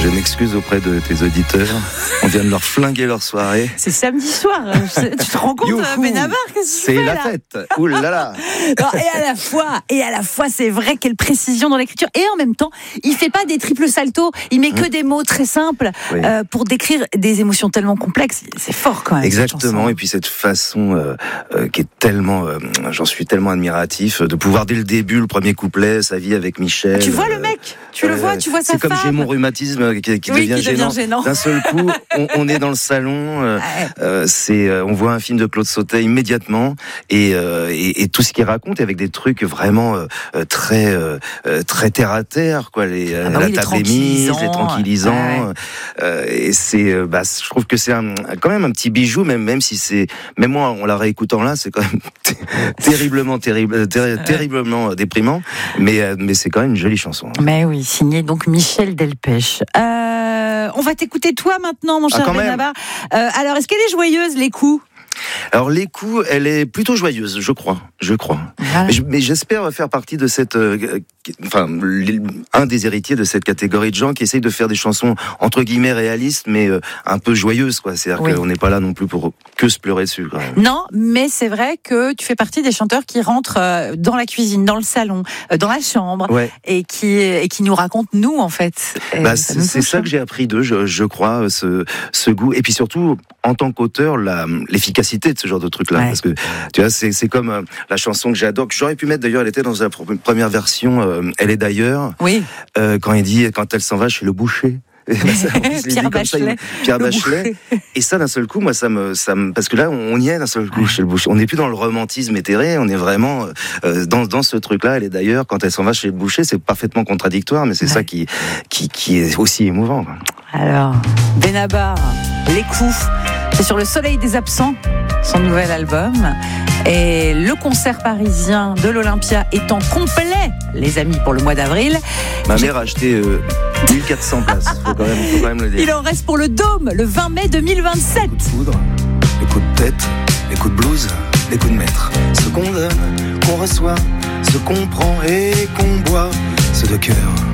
Je m'excuse auprès de tes auditeurs. On vient de leur flinguer leur soirée. C'est samedi soir. Tu te rends compte, Benabar, qu'est-ce que tu fais, là ? C'est la fête. Ouh là là. Non, et à la fois, c'est vrai, quelle précision dans l'écriture. Et en même temps, il fait pas des triples saltos. Il met que des mots très simples pour décrire des émotions tellement complexes. C'est fort quand même. Exactement. Et puis cette façon qui est tellement, j'en suis tellement admiratif, de pouvoir dès le début, le premier couplet, sa vie avec Michel. Tu vois le mec, tu le vois, tu vois sa femme. C'est comme j'ai mon rhumatisme qui devient gênant. D'un seul coup, on est dans le salon. On voit un film de Claude Sautet immédiatement et tout ce qu'il raconte avec des trucs vraiment très terre à terre, quoi. La table est mise, les tranquillisants. Et c'est, je trouve que c'est quand même un petit bijou, même si même moi, en la réécoutant là, c'est quand même terriblement déprimant, mais c'est quand même une jolie chanson. Mais oui, signé donc Michel Delpech. On va t'écouter toi maintenant, mon cher Benabar. Alors, est-ce qu'elle est joyeuse, les coups ? Alors les coups, elle est plutôt joyeuse, je crois. Voilà. Mais j'espère faire partie de cette, un des héritiers de cette catégorie de gens qui essayent de faire des chansons entre guillemets réalistes, mais un peu joyeuses, quoi. C'est-à-dire qu'on n'est pas là non plus pour que se pleurer dessus, quoi. Non, mais c'est vrai que tu fais partie des chanteurs qui rentrent dans la cuisine, dans le salon, dans la chambre, et qui nous racontent nous, en fait. C'est ça que j'ai appris d'eux, je crois, ce goût, et puis surtout en tant qu'auteur, l'efficacité de ce genre de truc-là, parce que tu vois, c'est comme la chanson que j'adore, que j'aurais pu mettre d'ailleurs, elle était dans la première version, Elle est d'ailleurs, quand il dit, quand elle s'en va chez le boucher. Pierre Bachelet. Et ça, d'un seul coup, moi, ça me, parce que là, on y est d'un seul coup chez le boucher. On n'est plus dans le romantisme éthéré, on est vraiment dans ce truc-là. Elle est d'ailleurs, quand elle s'en va chez le boucher, c'est parfaitement contradictoire, mais c'est ça qui est aussi émouvant, quoi. Alors, Benabar, Les coups, c'est sur Le Soleil des absents, son nouvel album. Et le concert parisien de l'Olympia étant complet, les amis, pour le mois d'avril. Ma mère a acheté 1400 places, faut quand même le dire. Il en reste pour le Dôme, le 20 mai 2027. Les coups de foudre, les coups de tête, les coups de blues, les coups de maître. Ce qu'on donne, qu'on reçoit, ce qu'on prend et qu'on boit, ceux de cœur.